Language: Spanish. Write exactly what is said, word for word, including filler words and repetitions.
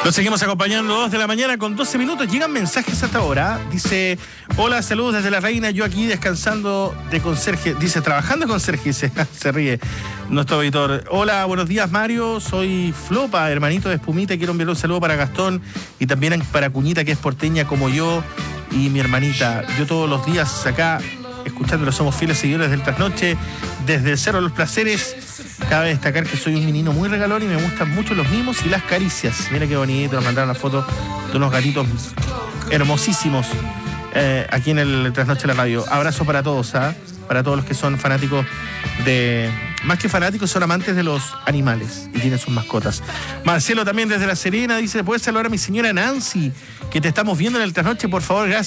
Los seguimos acompañando, dos de la mañana con doce minutos. Llegan mensajes hasta ahora. Dice, hola, saludos desde La Reina. Yo aquí descansando de conserje. Dice, trabajando de conserje. Se, se ríe nuestro auditor. Hola, buenos días, Mario. Soy Flopa, hermanito de Espumita. Quiero enviarle un saludo para Gastón y también para Cuñita, que es porteña como yo y mi hermanita. Yo todos los días acá, escuchándolo, somos fieles seguidores del Trasnoche. Desde el Cerro de los Placeres. Cabe destacar que soy un menino muy regalón y me gustan mucho los mimos y las caricias. Mira qué bonito, nos mandaron la foto de unos gatitos hermosísimos eh, aquí en el Trasnoche de la Radio. Abrazo para todos, ¿ah? Para todos los que son fanáticos de... Más que fanáticos, son amantes de los animales y tienen sus mascotas. Marcelo también desde La Serena dice, ¿puedes saludar a mi señora Nancy? Que te estamos viendo en el Trasnoche, por favor, gracias.